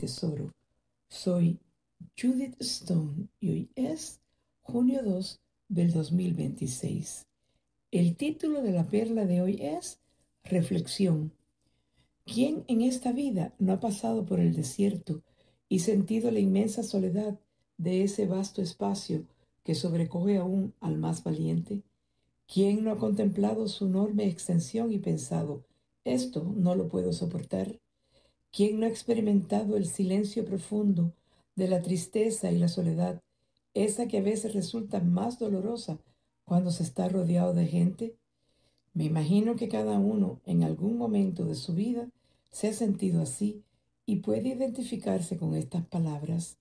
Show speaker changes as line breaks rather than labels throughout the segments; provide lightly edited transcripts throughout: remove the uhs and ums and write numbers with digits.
tesoro. Soy Judith Stone y hoy es junio 2 del 2026. El título de la perla de hoy es Reflexión. ¿Quién en esta vida no ha pasado por el desierto y sentido la inmensa soledad de ese vasto espacio que sobrecoge aún al más valiente? ¿Quién no ha contemplado su enorme extensión y pensado, esto no lo puedo soportar? ¿Quién no ha experimentado el silencio profundo de la tristeza y la soledad, esa que a veces resulta más dolorosa cuando se está rodeado de gente? Me imagino que cada uno en algún momento de su vida se ha sentido así y puede identificarse con estas palabras.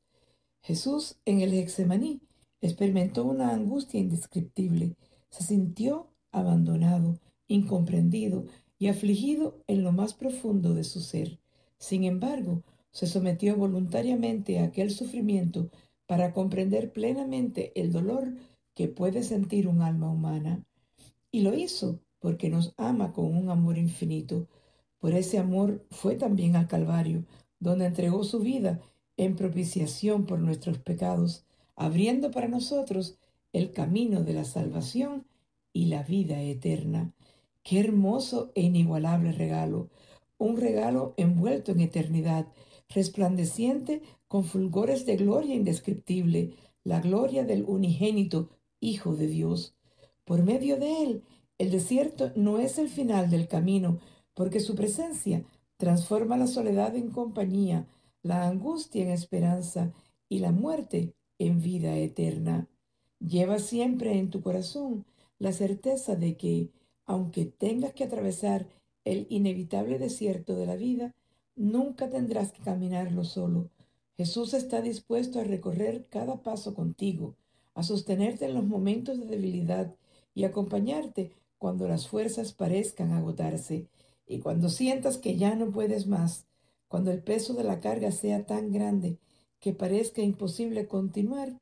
Jesús en el Getsemaní experimentó una angustia indescriptible. Se sintió abandonado, incomprendido y afligido en lo más profundo de su ser. Sin embargo, se sometió voluntariamente a aquel sufrimiento para comprender plenamente el dolor que puede sentir un alma humana. Y lo hizo porque nos ama con un amor infinito. Por ese amor fue también al Calvario, donde entregó su vida en propiciación por nuestros pecados, abriendo para nosotros el camino de la salvación y la vida eterna. Qué hermoso e inigualable regalo, un regalo envuelto en eternidad, resplandeciente con fulgores de gloria indescriptible, la gloria del unigénito Hijo de Dios. Por medio de él, el desierto no es el final del camino, porque su presencia transforma la soledad en compañía, la angustia en esperanza y la muerte en vida eterna. Lleva siempre en tu corazón la certeza de que, aunque tengas que atravesar el inevitable desierto de la vida, nunca tendrás que caminarlo solo. Jesús está dispuesto a recorrer cada paso contigo, a sostenerte en los momentos de debilidad y acompañarte cuando las fuerzas parezcan agotarse y cuando sientas que ya no puedes más, cuando el peso de la carga sea tan grande que parezca imposible continuar.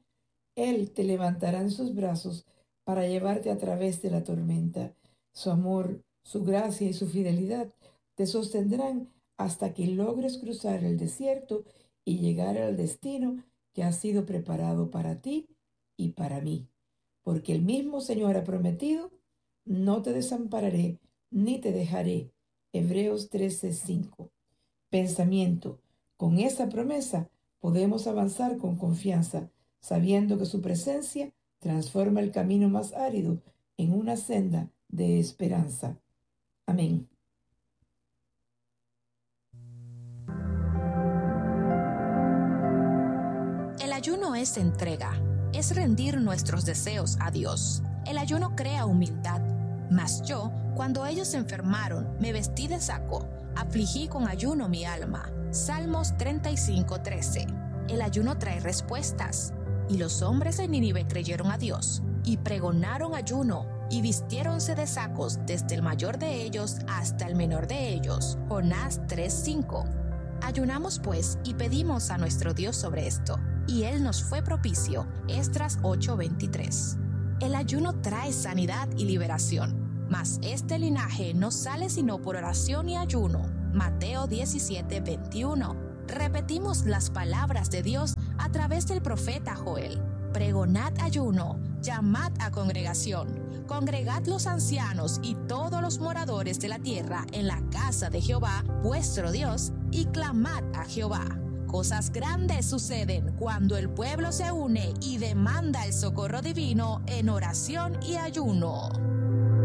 Él te levantará en sus brazos para llevarte a través de la tormenta. Su amor, su gracia y su fidelidad te sostendrán hasta que logres cruzar el desierto y llegar al destino que ha sido preparado para ti y para mí. Porque el mismo Señor ha prometido: no te desampararé ni te dejaré. Hebreos 13:5. Pensamiento. Con esa promesa podemos avanzar con confianza, sabiendo que su presencia transforma el camino más árido en una senda de esperanza. Amén.
El ayuno es entrega, es rendir nuestros deseos a Dios. El ayuno crea humildad. Mas yo, cuando ellos se enfermaron, me vestí de saco, afligí con ayuno mi alma. Salmos 35:13. El ayuno trae respuestas. Y los hombres de Nínive creyeron a Dios, y pregonaron ayuno, y vistiéronse de sacos, desde el mayor de ellos hasta el menor de ellos. Jonás 3:5. Ayunamos pues y pedimos a nuestro Dios sobre esto, y Él nos fue propicio. Esdras 8:23. El ayuno trae sanidad y liberación, mas este linaje no sale sino por oración y ayuno. Mateo 17:21. Repetimos las palabras de Dios a través del profeta Joel. Pregonad ayuno, llamad a congregación, congregad los ancianos y todos los moradores de la tierra en la casa de Jehová, vuestro Dios, y clamad a Jehová. Cosas grandes suceden cuando el pueblo se une y demanda el socorro divino en oración y ayuno.